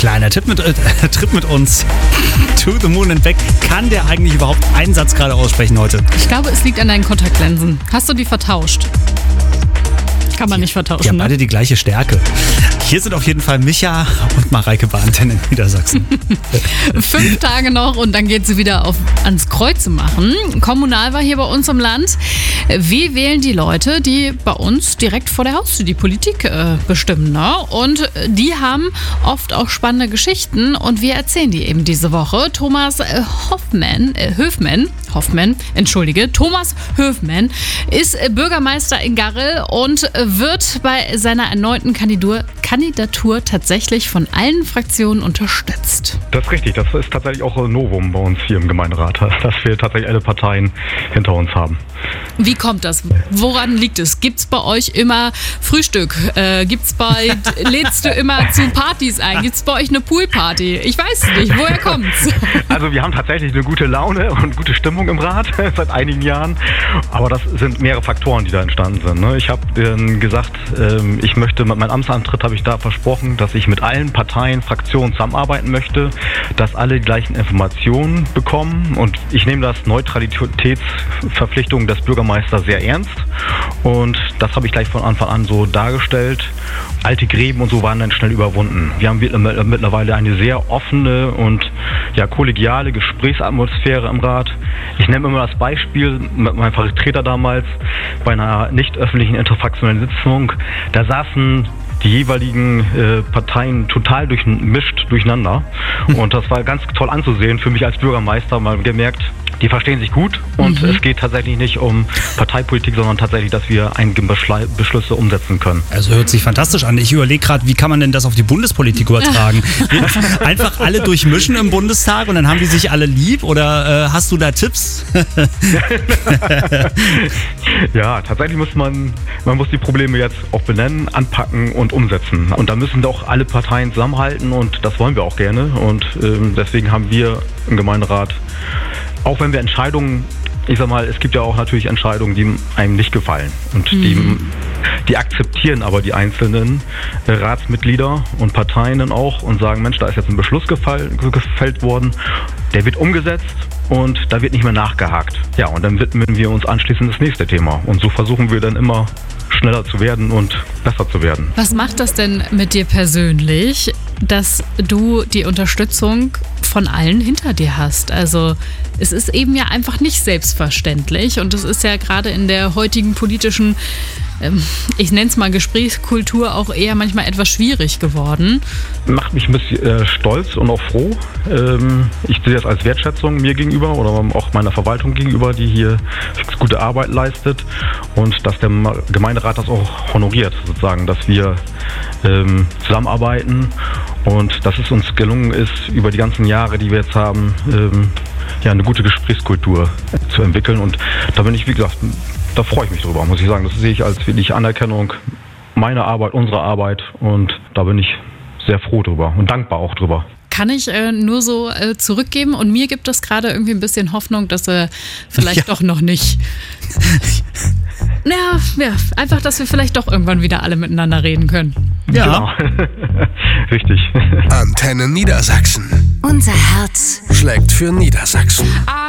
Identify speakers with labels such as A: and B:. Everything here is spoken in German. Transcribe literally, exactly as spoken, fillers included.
A: Kleiner Tipp mit, äh, Trip mit uns to the moon and back. Kann der eigentlich überhaupt einen Satz gerade aussprechen heute?
B: Ich glaube, es liegt an deinen Kontaktlinsen. Hast du die vertauscht? Kann man nicht vertauschen,
A: Ja,
B: ne?
A: beide die gleiche Stärke. Hier sind auf jeden Fall Micha und Mareike bei Antenne in Niedersachsen.
B: Fünf Tage noch und dann geht sie wieder auf, ans Kreuze machen. Kommunalwahl hier bei uns im Land. Wie wählen die Leute, die bei uns direkt vor der Haustür die Politik äh, bestimmen? Ne? Und die haben oft auch spannende Geschichten und wir erzählen die eben diese Woche. Thomas äh, Hoffmann, äh, Höfmann, Hoffmann, entschuldige, Thomas Höfmann ist äh, Bürgermeister in Garrel und äh, wird bei seiner erneuten Kandidatur, Kandidatur tatsächlich von allen Fraktionen unterstützt.
C: Das ist richtig, das ist tatsächlich auch ein Novum bei uns hier im Gemeinderat, dass wir tatsächlich alle Parteien hinter uns haben.
B: Wie kommt das? Woran liegt es? Gibt's bei euch immer Frühstück? Äh, gibt's bei, lädst du immer zu Partys ein? Gibt's bei euch eine Poolparty? Ich weiß es nicht. Woher kommt's?
C: Also wir haben tatsächlich eine gute Laune und gute Stimmung im Rat seit einigen Jahren. Aber das sind mehrere Faktoren, die da entstanden sind. Ne? Ich habe äh, gesagt, äh, ich möchte mit meinem Amtsantritt habe ich da versprochen, dass ich mit allen Parteien, Fraktionen zusammenarbeiten möchte, dass alle die gleichen Informationen bekommen. Und ich nehme das Neutralitätsverpflichtung des Bürgermeisters sehr ernst. Und das habe ich gleich von Anfang an so dargestellt. Alte Gräben und so waren dann schnell überwunden. Wir haben mittlerweile eine sehr offene und ja, kollegiale Gesprächsatmosphäre im Rat. Ich nenne immer das Beispiel mit meinem Vertreter damals bei einer nicht öffentlichen interfraktionellen Sitzung. Da saßen die jeweiligen äh, Parteien total durchmischt durcheinander. Und das war ganz toll anzusehen für mich als Bürgermeister, mal gemerkt, die verstehen sich gut und mhm. es geht tatsächlich nicht um Parteipolitik, sondern tatsächlich, dass wir einige Beschl- Beschlüsse umsetzen können.
A: Also hört sich fantastisch an. Ich überlege gerade, wie kann man denn das auf die Bundespolitik übertragen? Einfach alle durchmischen im Bundestag und dann haben die sich alle lieb oder äh, hast du da Tipps?
C: Ja, tatsächlich muss man, man muss die Probleme jetzt auch benennen, anpacken und umsetzen. Und da müssen doch alle Parteien zusammenhalten und das wollen wir auch gerne. Und ähm, deswegen haben wir im Gemeinderat, auch wenn wir Entscheidungen, ich sag mal, es gibt ja auch natürlich Entscheidungen, die einem nicht gefallen. Und mhm. die, die akzeptieren aber die einzelnen Ratsmitglieder und Parteien dann auch und sagen, Mensch, da ist jetzt ein Beschluss gefall, gefällt worden, der wird umgesetzt und da wird nicht mehr nachgehakt. Ja, und dann widmen wir uns anschließend das nächste Thema. Und so versuchen wir dann immer schneller zu werden und besser zu werden.
B: Was macht das denn mit dir persönlich, dass du die Unterstützung von allen hinter dir hast? Also es ist eben ja einfach nicht selbstverständlich und es ist ja gerade in der heutigen politischen, ähm, ich nenne es mal Gesprächskultur, auch eher manchmal etwas schwierig geworden.
C: Macht mich ein bisschen äh, stolz und auch froh. Ähm, ich sehe das als Wertschätzung mir gegenüber oder auch meiner Verwaltung gegenüber, die hier gute Arbeit leistet und dass der Gemeinderat das auch honoriert, sozusagen, dass wir ähm, zusammenarbeiten und dass es uns gelungen ist, über die ganzen Jahre, die wir jetzt haben, ähm, ja, eine gute Gesprächskultur zu entwickeln. Und da bin ich, wie gesagt, da freue ich mich drüber, muss ich sagen. Das sehe ich als wirklich Anerkennung meiner Arbeit, unserer Arbeit und da bin ich sehr froh drüber und dankbar auch drüber.
B: Kann ich äh, nur so äh, zurückgeben und mir gibt es gerade irgendwie ein bisschen Hoffnung, dass er äh, vielleicht ja. doch noch nicht... Ja, ja, einfach, dass wir vielleicht doch irgendwann wieder alle miteinander reden können.
A: Ja.
C: Genau. Richtig.
D: Antenne Niedersachsen.
E: Unser Herz
D: schlägt für Niedersachsen.